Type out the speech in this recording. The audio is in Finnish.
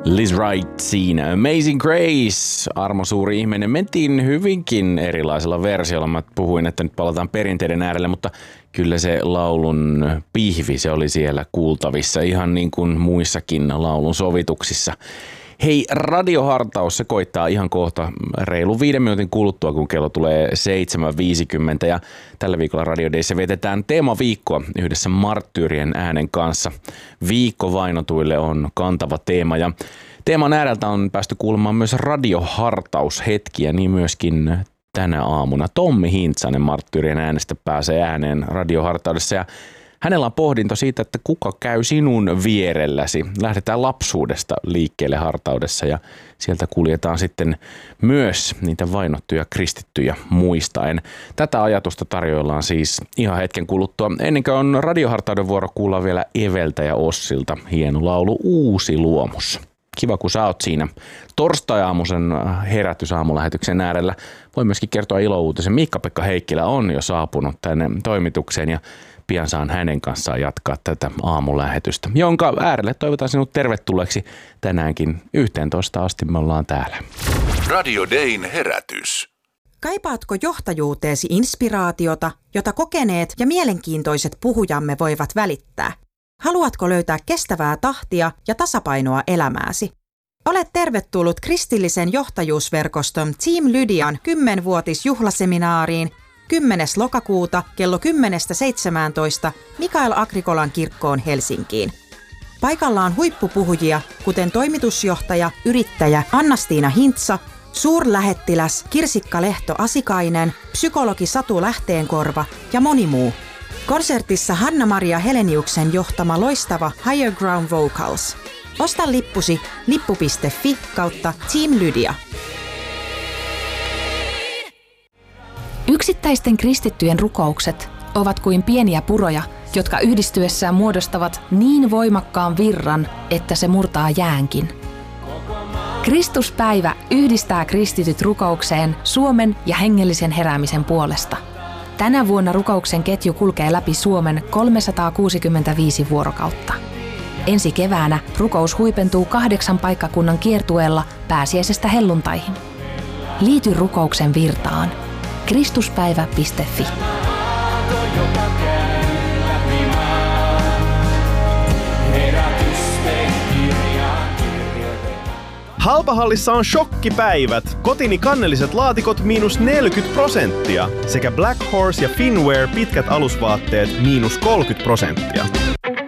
Liz Wright siinä. Amazing Grace, Armo suuri ihminen. Mentiin hyvinkin erilaisella versiolla. Mä puhuin, että nyt palataan perinteiden äärelle, mutta kyllä se laulun pihvi, se oli siellä kuultavissa ihan niin kuin muissakin laulun sovituksissa. Hei, radiohartaus, se koittaa ihan kohta reilu 5 minuutin kuluttua, kun kello tulee 7.50 ja tällä viikolla Radio Dayssä vietetään teemaviikkoa yhdessä Marttyyrien äänen kanssa. Viikko vainotuille on kantava teema ja teeman ääreltä on päästy kuulemaan myös radiohartaushetkiä, niin myöskin tänä aamuna. Tommi Hintsanen Marttyyrien äänestä pääsee ääneen radiohartaudessa ja hänellä on pohdinto siitä, että kuka käy sinun vierelläsi. Lähdetään lapsuudesta liikkeelle hartaudessa ja sieltä kuljetaan sitten myös niitä vainottuja kristittyjä muistaen. Tätä ajatusta tarjoillaan siis ihan hetken kuluttua. Ennen kuin on radiohartauden vuoro, kuullaan vielä Eveltä ja Ossilta hieno laulu Uusi luomus. Kiva, kun sä oot siinä torstai-aamuisen herätysaamulähetyksen äärellä. Voi myöskin kertoa ilouutisen. Miikka-Pekka Heikkilä on jo saapunut tänne toimitukseen ja pian saan hänen kanssaan jatkaa tätä aamulähetystä, jonka äärelle toivotan sinut tervetulleeksi tänäänkin 11 asti me ollaan täällä. Radio Dayn herätys. Kaipaatko johtajuuteesi inspiraatiota, jota kokeneet ja mielenkiintoiset puhujamme voivat välittää? Haluatko löytää kestävää tahtia ja tasapainoa elämääsi? Olet tervetullut kristillisen johtajuusverkoston Team Lydian 10-vuotisjuhlaseminaariin 10. lokakuuta kello 10-17 Mikael Agrikolan kirkkoon Helsinkiin. Paikalla on huippupuhujia, kuten toimitusjohtaja, yrittäjä Anna-Stiina Hintsa, suurlähettiläs Kirsikka Lehto-Asikainen, psykologi Satu Lähteenkorva ja moni muu. Konsertissa Hanna-Maria Heleniuksen johtama loistava Higher Ground Vocals. Osta lippusi lippu.fi/Team Lydia. Yksittäisten kristittyjen rukoukset ovat kuin pieniä puroja, jotka yhdistyessään muodostavat niin voimakkaan virran, että se murtaa jäänkin. Kristuspäivä yhdistää kristityt rukoukseen Suomen ja hengellisen heräämisen puolesta. Tänä vuonna rukouksen ketju kulkee läpi Suomen 365 vuorokautta. Ensi keväänä rukous huipentuu 8 paikkakunnan kiertueella pääsiäisestä helluntaihin. Liity rukouksen virtaan. Kristuspäivä.fi. Halpahallissa on shokkipäivät. Kotini kannelliset laatikot -40% sekä Black Horse ja Finwear pitkät alusvaatteet -30%.